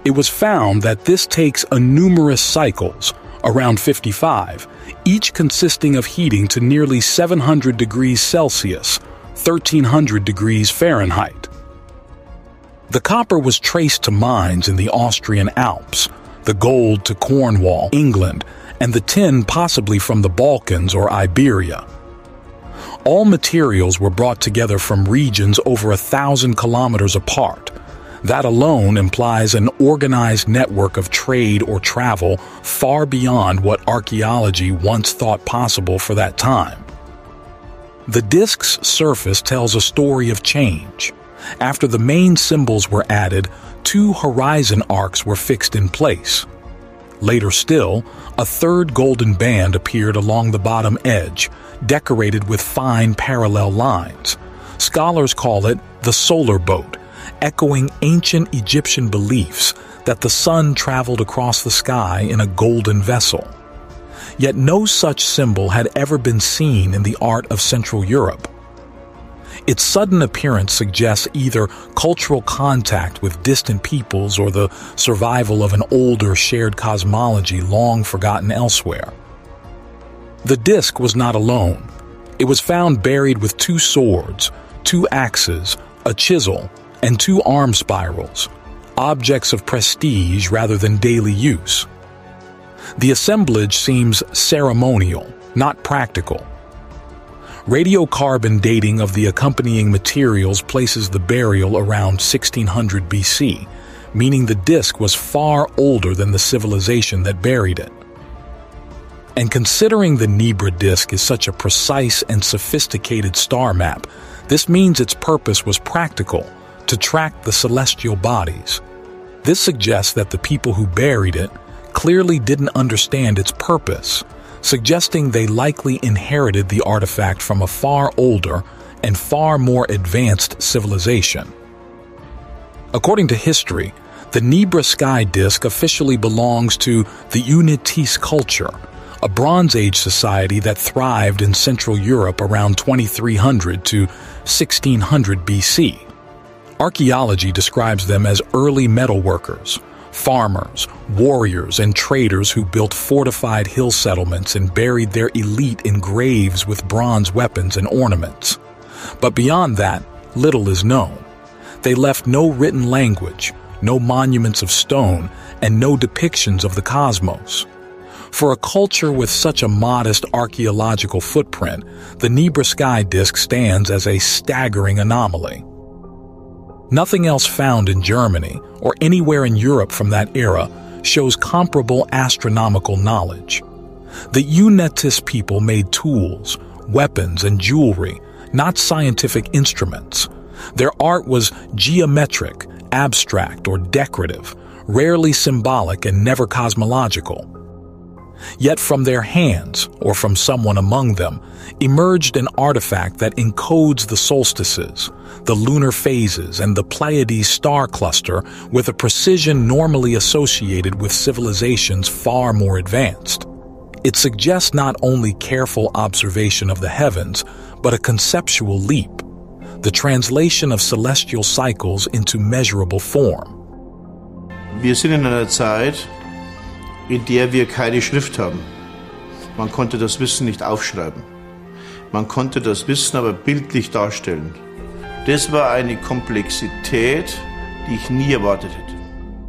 It was found that this takes numerous cycles, around 55, each consisting of heating to nearly 700 degrees Celsius, 1,300 degrees Fahrenheit. The copper was traced to mines in the Austrian Alps, the gold to Cornwall, England, and the tin possibly from the Balkans or Iberia. All materials were brought together from regions over 1,000 kilometers apart. That alone implies an organized network of trade or travel far beyond what archaeology once thought possible for that time. The disk's surface tells a story of change. After the main symbols were added, 2 horizon arcs were fixed in place. Later still, a third golden band appeared along the bottom edge, decorated with fine parallel lines. Scholars call it the solar boat, echoing ancient Egyptian beliefs that the sun traveled across the sky in a golden vessel. Yet no such symbol had ever been seen in the art of Central Europe. Its sudden appearance suggests either cultural contact with distant peoples or the survival of an older shared cosmology long forgotten elsewhere. The disk was not alone. It was found buried with 2 swords, 2 axes, a chisel, and 2 arm spirals, objects of prestige rather than daily use. The assemblage seems ceremonial, not practical. Radiocarbon dating of the accompanying materials places the burial around 1600 BC, meaning the disk was far older than the civilization that buried it. And considering the Nebra disk is such a precise and sophisticated star map, this means its purpose was practical, to track the celestial bodies. This suggests that the people who buried it clearly didn't understand its purpose, suggesting they likely inherited the artifact from a far older and far more advanced civilization. According to history, the Nebra sky disk officially belongs to the Unitis culture, a Bronze Age society that thrived in Central Europe around 2300 to 1600 BC. Archaeology describes them as early metalworkers, farmers, warriors, and traders who built fortified hill settlements and buried their elite in graves with bronze weapons and ornaments. But beyond that, little is known. They left no written language, no monuments of stone, and no depictions of the cosmos. For a culture with such a modest archaeological footprint, the Nebra sky disk stands as a staggering anomaly. Nothing else found in Germany or anywhere in Europe from that era shows comparable astronomical knowledge. The Unitis people made tools, weapons, and jewelry, not scientific instruments. Their art was geometric, abstract, or decorative, rarely symbolic and never cosmological. Yet from their hands, or from someone among them, emerged an artifact that encodes the solstices, the lunar phases, and the Pleiades star cluster with a precision normally associated with civilizations far more advanced. It suggests not only careful observation of the heavens, but a conceptual leap, the translation of celestial cycles into measurable form. Wir sind in einer Zeit, in der wir keine Schrift haben. Man konnte das Wissen nicht aufschreiben. Man konnte das Wissen aber bildlich darstellen. Das war eine Komplexität, die ich nie erwartet hätte.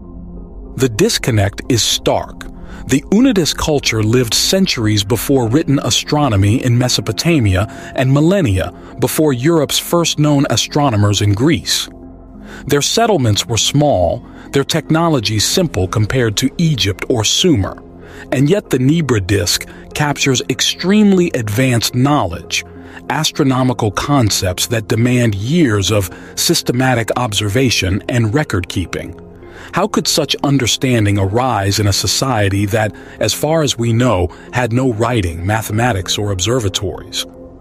The disconnect is stark. The Unitis culture lived centuries before written astronomy in Mesopotamia and millennia before Europe's first known astronomers in Greece. Their settlements were small, their technology simple compared to Egypt or Sumer, and yet the Nebra disk captures extremely advanced knowledge, astronomical concepts that demand years of systematic observation and record-keeping. How could such understanding arise in a society that, as far as we know, had no writing, mathematics, or observatories?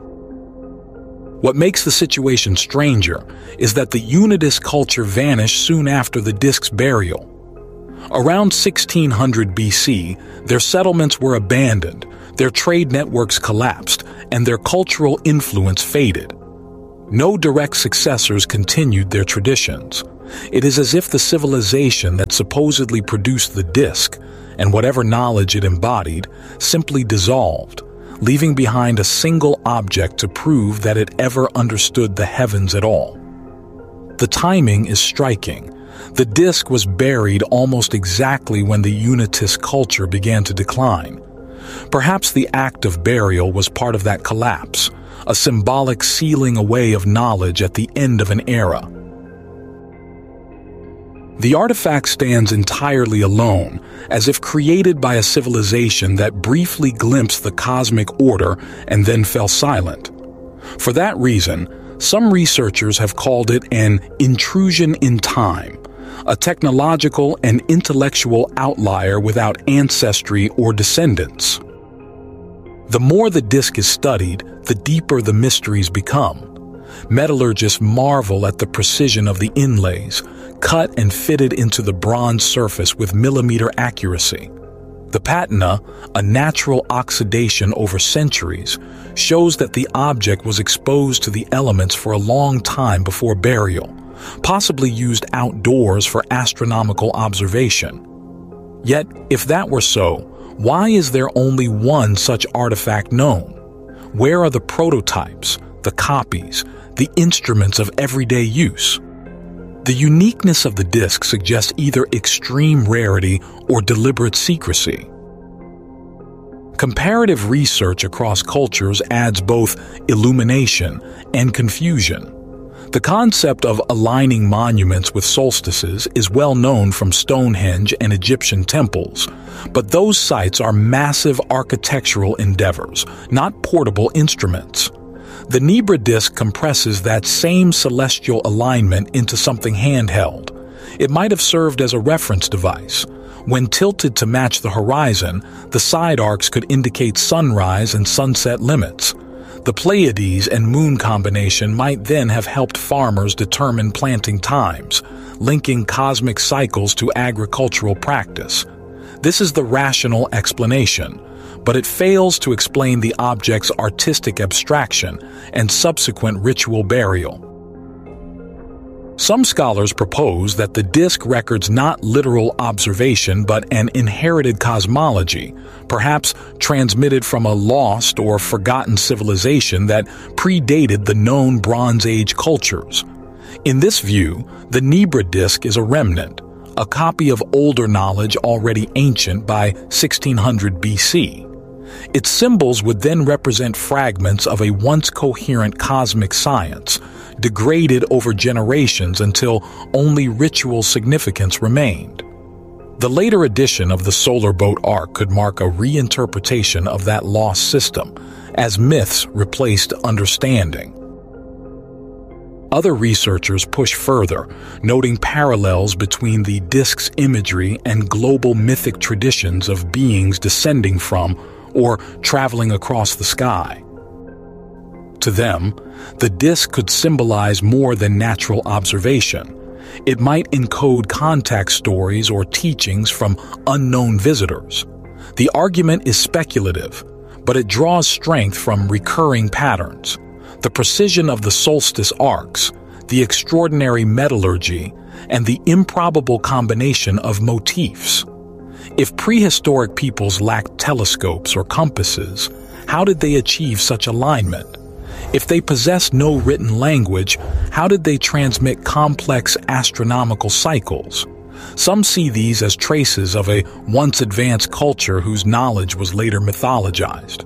What makes the situation stranger is that the Unitis culture vanished soon after the disk's burial. Around 1600 BC, their settlements were abandoned, their trade networks collapsed, and their cultural influence faded. No direct successors continued their traditions. It is as if the civilization that supposedly produced the disk, and whatever knowledge it embodied, simply dissolved, leaving behind a single object to prove that it ever understood the heavens at all. The timing is striking. The disk was buried almost exactly when the Unitist culture began to decline. Perhaps the act of burial was part of that collapse, a symbolic sealing away of knowledge at the end of an era. The artifact stands entirely alone, as if created by a civilization that briefly glimpsed the cosmic order and then fell silent. For that reason, some researchers have called it an intrusion in time, a technological and intellectual outlier without ancestry or descendants. The more the disk is studied, the deeper the mysteries become. Metallurgists marvel at the precision of the inlays, cut and fitted into the bronze surface with millimeter accuracy. The patina, a natural oxidation over centuries, shows that the object was exposed to the elements for a long time before burial, possibly used outdoors for astronomical observation. Yet, if that were so, why is there only one such artifact known? Where are the prototypes, the copies, the instruments of everyday use? The uniqueness of the disk suggests either extreme rarity or deliberate secrecy. Comparative research across cultures adds both illumination and confusion. The concept of aligning monuments with solstices is well known from Stonehenge and Egyptian temples, but those sites are massive architectural endeavors, not portable instruments. The Nebra disk compresses that same celestial alignment into something handheld. It might have served as a reference device. When tilted to match the horizon, the side arcs could indicate sunrise and sunset limits. The Pleiades and moon combination might then have helped farmers determine planting times, linking cosmic cycles to agricultural practice. This is the rational explanation, but it fails to explain the object's artistic abstraction and subsequent ritual burial. Some scholars propose that the disk records not literal observation but an inherited cosmology, perhaps transmitted from a lost or forgotten civilization that predated the known Bronze Age cultures. In this view, the Nebra disk is a remnant, a copy of older knowledge already ancient by 1600 BC. Its symbols would then represent fragments of a once coherent cosmic science, degraded over generations until only ritual significance remained. The later edition of the Solar Boat Ark could mark a reinterpretation of that lost system, as myths replaced understanding. Other researchers push further, noting parallels between the disk's imagery and global mythic traditions of beings descending from or traveling across the sky. To them, the disk could symbolize more than natural observation. It might encode contact stories or teachings from unknown visitors. The argument is speculative, but it draws strength from recurring patterns. The precision of the solstice arcs, the extraordinary metallurgy, and the improbable combination of motifs. If prehistoric peoples lacked telescopes or compasses, how did they achieve such alignment? If they possessed no written language, how did they transmit complex astronomical cycles? Some see these as traces of a once advanced culture whose knowledge was later mythologized.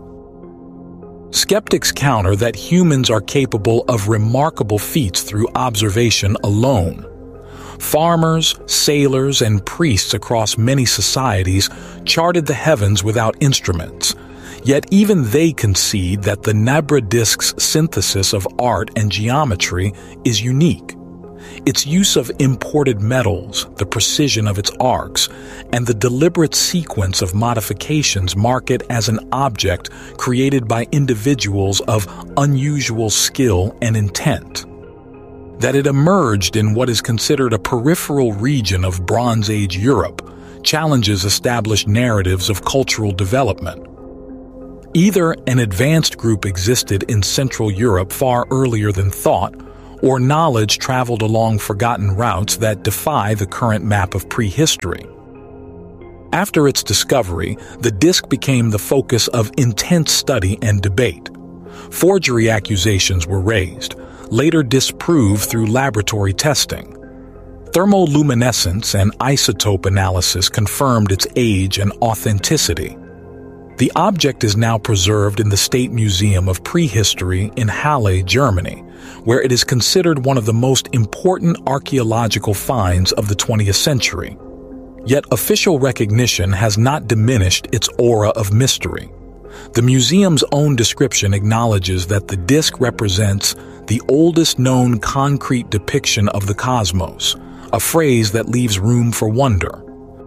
Skeptics counter that humans are capable of remarkable feats through observation alone. Farmers, sailors, and priests across many societies charted the heavens without instruments. Yet even they concede that the Nebra disk's synthesis of art and geometry is unique. Its use of imported metals, the precision of its arcs, and the deliberate sequence of modifications mark it as an object created by individuals of unusual skill and intent. That it emerged in what is considered a peripheral region of Bronze Age Europe challenges established narratives of cultural development. Either an advanced group existed in Central Europe far earlier than thought, or knowledge traveled along forgotten routes that defy the current map of prehistory. After its discovery, the disk became the focus of intense study and debate. Forgery accusations were raised, later disproved through laboratory testing. Thermoluminescence and isotope analysis confirmed its age and authenticity. The object is now preserved in the State Museum of Prehistory in Halle, Germany, where it is considered one of the most important archaeological finds of the 20th century. Yet official recognition has not diminished its aura of mystery. The museum's own description acknowledges that the disk represents the oldest known concrete depiction of the cosmos, a phrase that leaves room for wonder.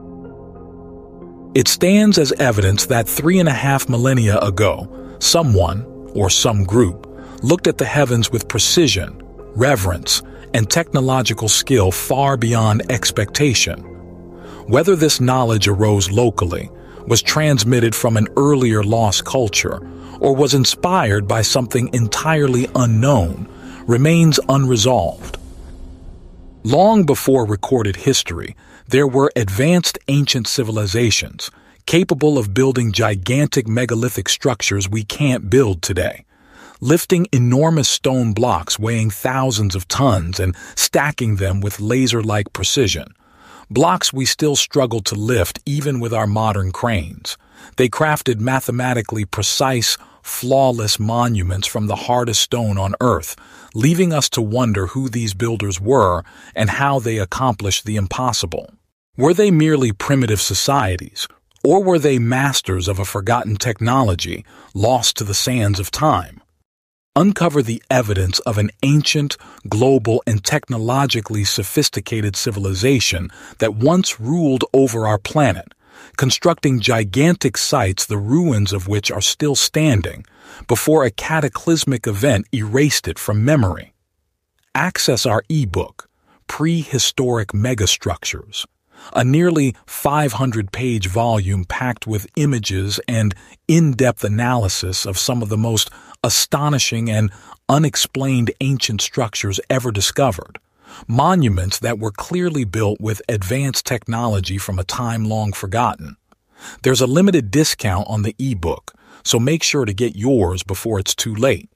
It stands as evidence that 3.5 millennia ago, someone, or some group, looked at the heavens with precision, reverence, and technological skill far beyond expectation. Whether this knowledge arose locally, was transmitted from an earlier lost culture, or was inspired by something entirely unknown, remains unresolved. Long before recorded history, there were advanced ancient civilizations capable of building gigantic megalithic structures we can't build today, lifting enormous stone blocks weighing thousands of tons and stacking them with laser-like precision. Blocks we still struggle to lift even with our modern cranes. They crafted mathematically precise, flawless monuments from the hardest stone on Earth, leaving us to wonder who these builders were and how they accomplished the impossible. Were they merely primitive societies, or were they masters of a forgotten technology lost to the sands of time? Uncover the evidence of an ancient, global, and technologically sophisticated civilization that once ruled over our planet, constructing gigantic sites the ruins of which are still standing, before a cataclysmic event erased it from memory. Access our ebook, Prehistoric Megastructures, a nearly 500-page volume packed with images and in-depth analysis of some of the most astonishing and unexplained ancient structures ever discovered, monuments that were clearly built with advanced technology from a time long forgotten. There's a limited discount on the ebook, so make sure to get yours before it's too late.